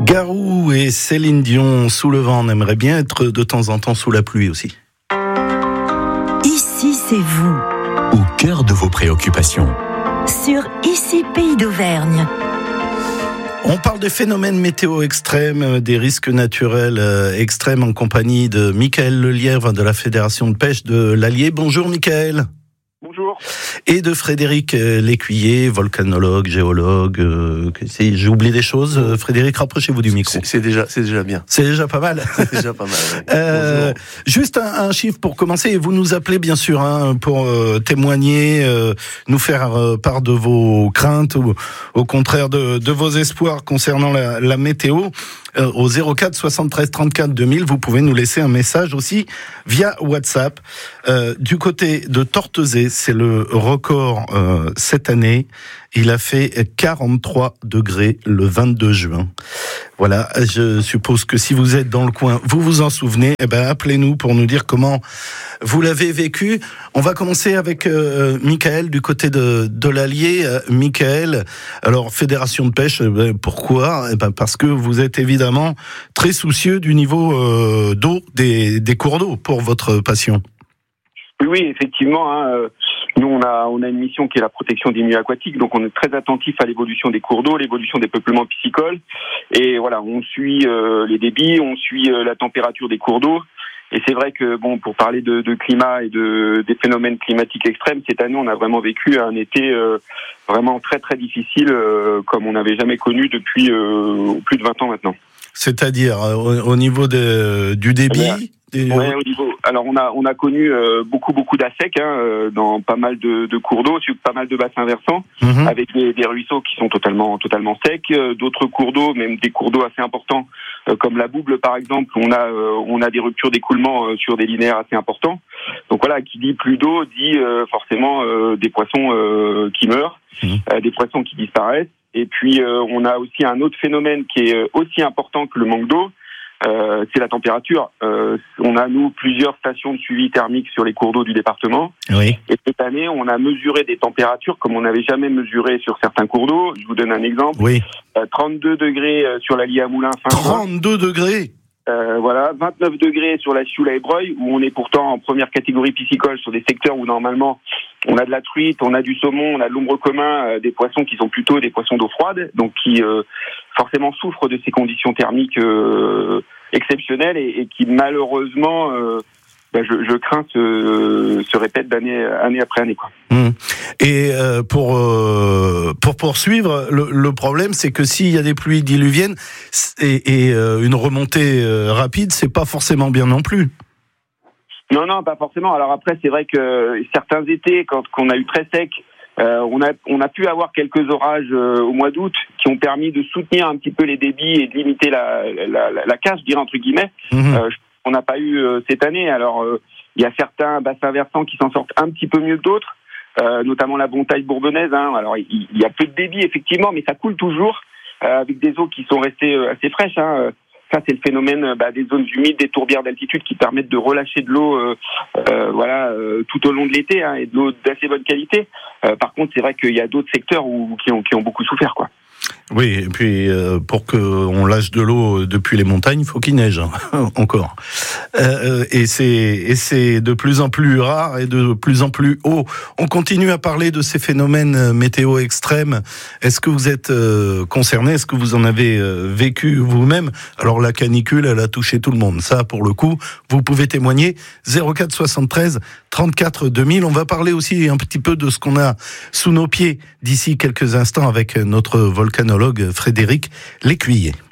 Garou et Céline Dion sous le vent. On aimerait bien être de temps en temps sous la pluie aussi. Ici, c'est vous. Au cœur de vos préoccupations. Sur Ici, Pays d'Auvergne. On parle des phénomènes météo extrêmes, des risques naturels extrêmes en compagnie de Michael Lelièvre de la Fédération de pêche de l'Allier. Bonjour Michael. Bonjour. Et de Frédéric Lécuyer, volcanologue, géologue. J'ai oublié des choses. Frédéric, rapprochez-vous du micro. C'est déjà bien. C'est déjà pas mal. C'est déjà pas mal. Ouais. Juste un chiffre pour commencer. Vous nous appelez bien sûr pour témoigner, nous faire part de vos craintes ou au contraire de vos espoirs concernant la météo. Au 04 73 34 2000, vous pouvez nous laisser un message aussi via WhatsApp. Du côté de Tortezé, c'est le record cette année. Il a fait 43 degrés le 22 juin. Voilà, je suppose que si vous êtes dans le coin, vous vous en souvenez, appelez-nous pour nous dire comment vous l'avez vécu. On va commencer avec Michael du côté de l'Allier. Michael, alors Fédération de pêche, pourquoi ? Parce que vous êtes évidemment très soucieux du niveau d'eau des cours d'eau pour votre passion. Oui, effectivement. Nous, on a une mission qui est la protection des milieux aquatiques, donc on est très attentif à l'évolution des cours d'eau, l'évolution des peuplements piscicoles. Et voilà, on suit les débits, on suit la température des cours d'eau. Et c'est vrai que, pour parler de climat et des phénomènes climatiques extrêmes, cette année, on a vraiment vécu un été vraiment très très difficile, comme on n'avait jamais connu depuis plus de 20 ans maintenant. C'est-à-dire au niveau du débit. Ouais, au niveau. Alors on a connu beaucoup d'assec dans pas mal de cours d'eau, sur pas mal de bassins versants, avec des ruisseaux qui sont totalement secs, d'autres cours d'eau, même des cours d'eau assez importants, comme la Bouble par exemple, on a des ruptures d'écoulement sur des linéaires assez importants. Donc voilà, qui dit plus d'eau dit forcément des poissons qui meurent, des poissons qui disparaissent. Et puis on a aussi un autre phénomène qui est aussi important que le manque d'eau. C'est la température. On a, nous, plusieurs stations de suivi thermique sur les cours d'eau du département. Oui. Et cette année, on a mesuré des températures comme on n'avait jamais mesuré sur certains cours d'eau. Je vous donne un exemple. Oui. 32 degrés sur l'Allier à Moulins. 32 degrés. Voilà, 29 degrés sur la Sioule à Ébreuil, où on est pourtant en première catégorie piscicole sur des secteurs où normalement on a de la truite, on a du saumon, on a de l'ombre commun, des poissons qui sont plutôt des poissons d'eau froide, donc qui forcément souffrent de ces conditions thermiques exceptionnelles et qui malheureusement, je crains se répètent année après année, quoi. Et pour poursuivre, le problème c'est que s'il y a des pluies diluviennes et une remontée rapide, c'est pas forcément bien non plus. Non, pas forcément. Alors après, c'est vrai que certains étés, quand on a eu très sec, on a pu avoir quelques orages au mois d'août qui ont permis de soutenir un petit peu les débits et de limiter la casse, je dirais entre guillemets. On n'a pas eu cette année. Alors il y a certains bassins versants qui s'en sortent un petit peu mieux que d'autres, notamment la Bontaille bourbonnaise. Alors il y a peu de débit effectivement, mais ça coule toujours avec des eaux qui sont restées assez fraîches. Ça, c'est le phénomène des zones humides, des tourbières d'altitude qui permettent de relâcher de l'eau tout au long de l'été et de l'eau d'assez bonne qualité. Par contre, c'est vrai qu'il y a d'autres secteurs qui ont beaucoup souffert, quoi. Oui, et puis pour qu'on lâche de l'eau depuis les montagnes, il faut qu'il neige encore. Et c'est de plus en plus rare et de plus en plus haut. On continue à parler de ces phénomènes météo extrêmes. Est-ce que vous êtes concerné ? Est-ce que vous en avez vécu vous-même ? Alors la canicule, elle a touché tout le monde. Ça, pour le coup, vous pouvez témoigner. 04 73 34 2000. On va parler aussi un petit peu de ce qu'on a sous nos pieds d'ici quelques instants avec notre volcanologue Frédéric Lécuyer.